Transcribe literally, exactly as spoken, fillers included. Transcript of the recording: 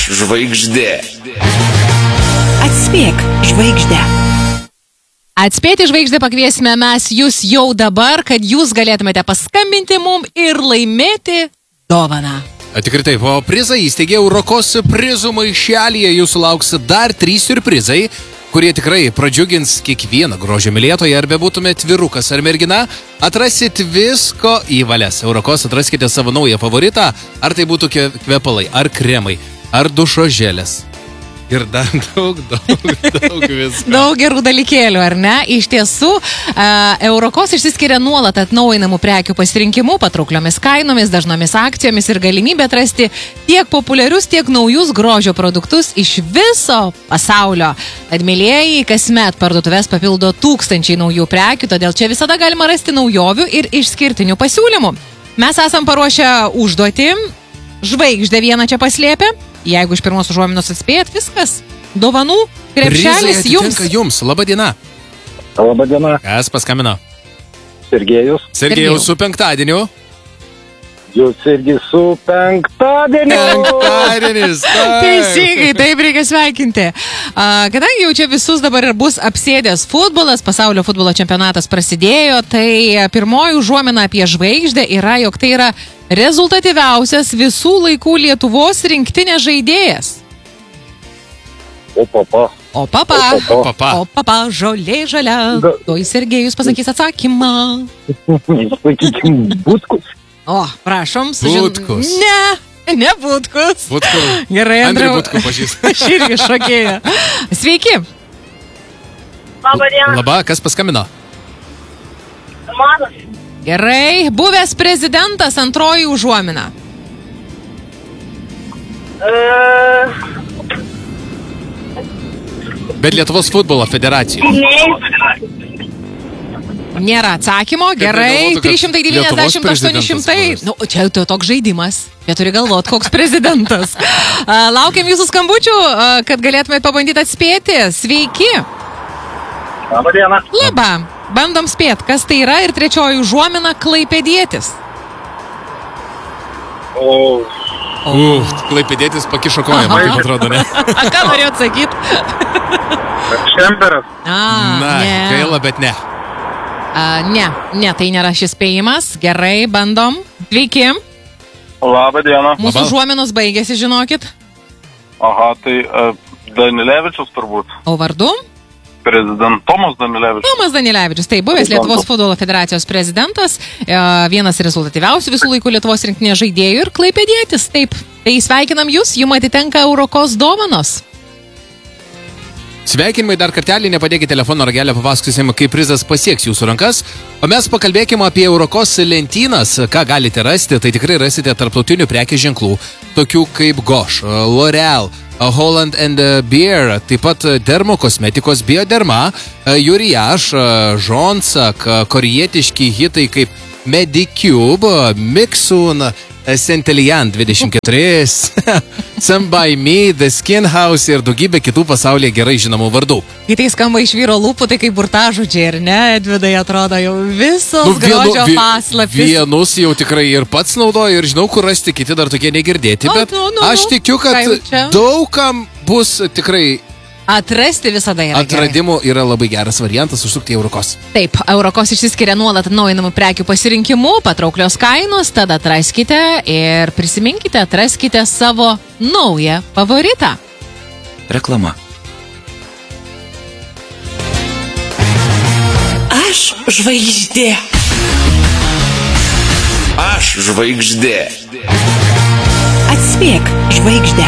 žvaigždė. Atspėk žvaigždę. Atspėti žvaigždę pakviesime mes jūs jau dabar, kad jūs galėtumėte paskambinti mum ir laimėti dovaną. Tikrai taip, o prizą įsteigė Eurokos prizų maišelyje. Jūsų lauks dar trys siurprizai, kurie tikrai pradžiugins kiekvieną grožio mylėtoją, ar bebūtumėt vyrukas ar mergina, atrasit visko į valias. Eurokos atraskite savo naują favoritą, ar tai būtų kvepalai, ar kremai, ar dušo želės. Ir dar daug, daug, daug visko. Daug gerų dalykėlių, ar ne? Iš tiesų, Eurokos išsiskiria nuolat atnaujinamų prekių pasirinkimu, patraukliomis kainomis, dažnomis akcijomis ir galimybė atrasti tiek populiarius, tiek naujus grožio produktus iš viso pasaulio. Admilėjai kasmet parduotuvės papildo tūkstančiai naujų prekių, todėl čia visada galima rasti naujovių ir išskirtinių pasiūlymų. Mes esam paruošę užduotį, žvaigždę vieną čia paslėpę. Jeigu iš pirmos užuominos atspėjat, viskas. Dovanų krepšelis jums. jums. Labą dieną. Labą dieną. Kas paskambino? Sergejus. Sergejus su penktadieniu. Jūs irgi su penktadieniu. Penktadienis. Teisingai, taip reikia sveikinti. A, kadangi jau čia visus dabar ir bus apsėdęs futbolas, pasaulio futbolo čempionatas prasidėjo, tai pirmoji užuomina apie žvaigždę yra, jog tai yra rezultatyviausias visų laikų Lietuvos rinktinės žaidėjas. O papa. O papa. O papa. O papa, žolė žalia. Da. Tuoj Sergejus pasakys atsakymą. Sakykim, Butkus. O, prašom. Butkus. Ne, ne Butkus. Butku. Gerai, Andrių Andriau. Butku pažįstu. Aš irgi šokėja. Sveiki. Labą dieną. Labą, kas paskambino? Manas. Gerai, buvęs prezidentas, antroji užuomina. Uh, Bet Lietuvos futbolo federacijos. Nėra atsakymo, gerai, galvotų, kad trys šimtai devyniasdešimt aštuoni šimtai. prezidentas Nu, čia jau toks žaidimas. Jie turi galvot, koks prezidentas. A, Laukiam jūsų skambučių, a, kad galėtumėt pabandyti atspėti. Sveiki. Labą dieną. Labą. Bandom spėt, kas tai yra, ir trečioji užuomina klaipėdietis. O, Uf, klaipėdėtis pakišo koją, man taip atrodo, ne? A, ką norėjot sakyti? Šemperas. A, Na, ne. gaila, bet ne. A, ne, ne, tai nėra šis spėjimas. Gerai, bandom. Sveiki. Labą dieną. Mūsų Labą. užuominos baigėsi, žinokit. Aha, tai uh, Danilevičius turbūt. O vardu? Prezident Tomas Danilevičius. Tomas Danilevičius, tai buvęs Lietuvos futbolo federacijos prezidentas, e, vienas rezultatyviausių visų laikų Lietuvos rinktinės žaidėjų ir klaipėdietis. Taip, tai sveikinam jūs, jums atitenka Eurokos dovanos. Sveikinimai dar kartelį, nepadėkite telefono ragelio, papasakosim, kaip prizas pasieks jūsų rankas. O mes pakalbėkime apie Eurokos lentynas, ką galite rasti. Tai tikrai rasite tarptautinių prekės ženklų, tokių kaip Gosh, L'Oreal, Holland and Beer, taip pat dermokosmetikos Bioderma, Jurijaš, Žonsak, korėjietiški hitai kaip Medicube, Mixun, Centelian dvidešimt keturi, Some by Me, The Skin House ir daugybė kitų pasaulyje gerai žinomų vardų. Kai tai skamba iš vyro lūpų, tai kaip burtažodžiai, ar ne, Edvidai, atrodo jau visos nu, grožio vi- paslaptys. Vienus jau tikrai ir pats naudoju ir žinau, kur rasti, kiti dar tokie negirdėti, O, bet nu, nu, aš nu. tikiu, Ką kad jau čia? daugam bus tikrai Atrasti visada yra gerai. atradimų yra labai geras variantas užsukti į Eurokos. Taip, Eurokos išsiskiria nuolat atnaujinamų prekių pasirinkimu, patrauklios kainos, tada atraskite ir prisiminkite, atraskite savo naują favoritą. Reklama. Aš žvaigždė. Aš žvaigždė. Atspėk žvaigždę.